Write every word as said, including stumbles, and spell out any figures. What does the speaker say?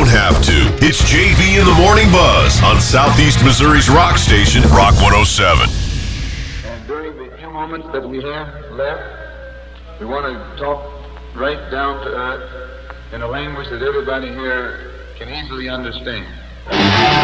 don't have to. It's J V in the Morning Buzz on Southeast Missouri's rock station, Rock one oh seven. And during the few moments that we have left, we want to talk right down to earth in a language that everybody here can easily understand.